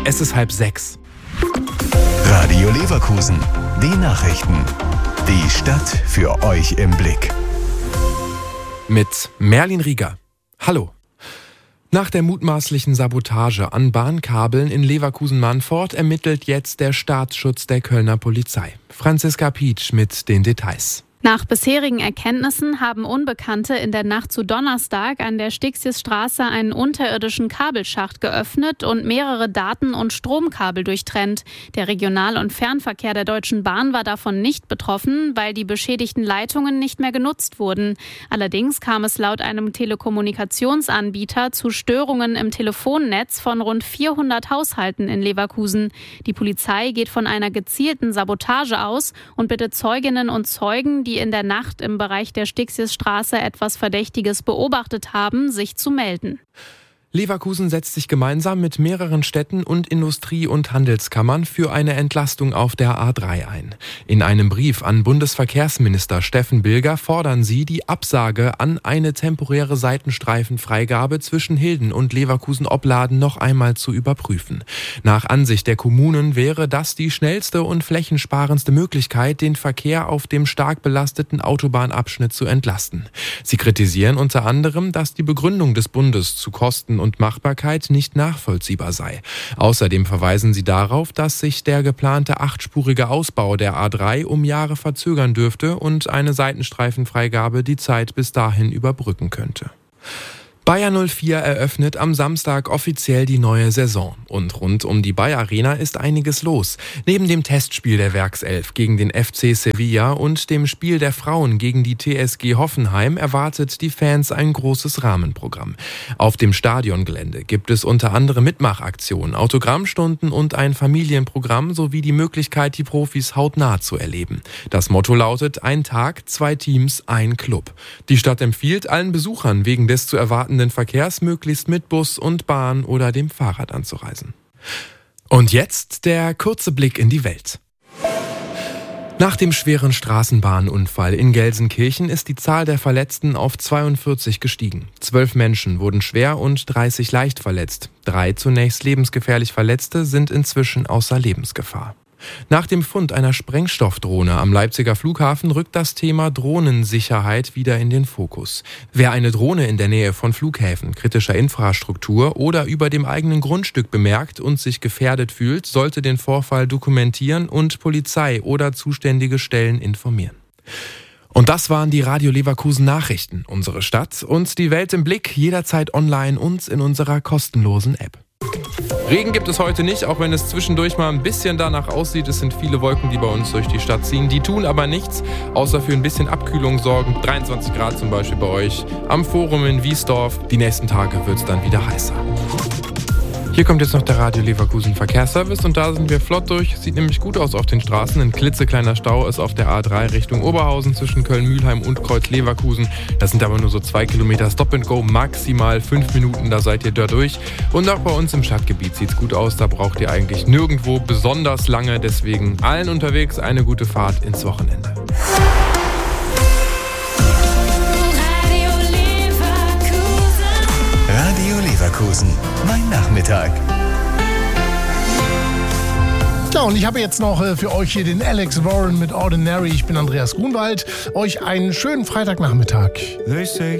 Es ist 5:30. Radio Leverkusen. Die Nachrichten. Die Stadt für euch im Blick. Mit Merlin Rieger. Hallo. Nach der mutmaßlichen Sabotage an Bahnkabeln in Leverkusen-Mannfort ermittelt jetzt der Staatsschutz der Kölner Polizei. Franziska Pietsch mit den Details. Nach bisherigen Erkenntnissen haben Unbekannte in der Nacht zu Donnerstag an der Stixiusstraße einen unterirdischen Kabelschacht geöffnet und mehrere Daten- und Stromkabel durchtrennt. Der Regional- und Fernverkehr der Deutschen Bahn war davon nicht betroffen, weil die beschädigten Leitungen nicht mehr genutzt wurden. Allerdings kam es laut einem Telekommunikationsanbieter zu Störungen im Telefonnetz von rund 400 Haushalten in Leverkusen. Die Polizei geht von einer gezielten Sabotage aus und bittet Zeuginnen und Zeugen, die in der Nacht im Bereich der Stixiusstraße etwas Verdächtiges beobachtet haben, sich zu melden. Leverkusen setzt sich gemeinsam mit mehreren Städten und Industrie- und Handelskammern für eine Entlastung auf der A3 ein. In einem Brief an Bundesverkehrsminister Steffen Bilger fordern sie die Absage an eine temporäre Seitenstreifenfreigabe zwischen Hilden und Leverkusen-Opladen noch einmal zu überprüfen. Nach Ansicht der Kommunen wäre das die schnellste und flächensparendste Möglichkeit, den Verkehr auf dem stark belasteten Autobahnabschnitt zu entlasten. Sie kritisieren unter anderem, dass die Begründung des Bundes zu Kosten und Machbarkeit nicht nachvollziehbar sei. Außerdem verweisen sie darauf, dass sich der geplante 8-spurige Ausbau der A3 um Jahre verzögern dürfte und eine Seitenstreifenfreigabe die Zeit bis dahin überbrücken könnte. Bayer 04 eröffnet am Samstag offiziell die neue Saison. Und rund um die Bayer Arena ist einiges los. Neben dem Testspiel der Werkself gegen den FC Sevilla und dem Spiel der Frauen gegen die TSG Hoffenheim erwartet die Fans ein großes Rahmenprogramm. Auf dem Stadiongelände gibt es unter anderem Mitmachaktionen, Autogrammstunden und ein Familienprogramm sowie die Möglichkeit, die Profis hautnah zu erleben. Das Motto lautet: ein Tag, 2 Teams, ein Club. Die Stadt empfiehlt allen Besuchern wegen des zu erwartenden Verkehrs möglichst mit Bus und Bahn oder dem Fahrrad anzureisen. Und jetzt der kurze Blick in die Welt. Nach dem schweren Straßenbahnunfall in Gelsenkirchen ist die Zahl der Verletzten auf 42 gestiegen. 12 Menschen wurden schwer und 30 leicht verletzt. 3 zunächst lebensgefährlich Verletzte sind inzwischen außer Lebensgefahr. Nach dem Fund einer Sprengstoffdrohne am Leipziger Flughafen rückt das Thema Drohnensicherheit wieder in den Fokus. Wer eine Drohne in der Nähe von Flughäfen, kritischer Infrastruktur oder über dem eigenen Grundstück bemerkt und sich gefährdet fühlt, sollte den Vorfall dokumentieren und Polizei oder zuständige Stellen informieren. Und das waren die Radio Leverkusen Nachrichten. Unsere Stadt und die Welt im Blick, jederzeit online und in unserer kostenlosen App. Regen gibt es heute nicht, auch wenn es zwischendurch mal ein bisschen danach aussieht. Es sind viele Wolken, die bei uns durch die Stadt ziehen. Die tun aber nichts, außer für ein bisschen Abkühlung sorgen. 23 Grad zum Beispiel bei euch am Forum in Wiesdorf. Die nächsten Tage wird es dann wieder heißer. Hier kommt jetzt noch der Radio Leverkusen Verkehrsservice und da sind wir flott durch. Sieht nämlich gut aus auf den Straßen. Ein klitzekleiner Stau ist auf der A3 Richtung Oberhausen zwischen Köln-Mühlheim und Kreuz-Leverkusen. Das sind aber nur so 2 Kilometer Stop and Go, maximal 5 Minuten, da seid ihr da durch. Und auch bei uns im Stadtgebiet sieht's gut aus. Da braucht ihr eigentlich nirgendwo besonders lange. Deswegen allen unterwegs eine gute Fahrt ins Wochenende. Radio Leverkusen. Mein Nachmittag. Ja, und ich habe jetzt noch für euch hier den Alex Warren mit Ordinary. Ich bin Andreas Grunwald. Euch einen schönen Freitagnachmittag. They say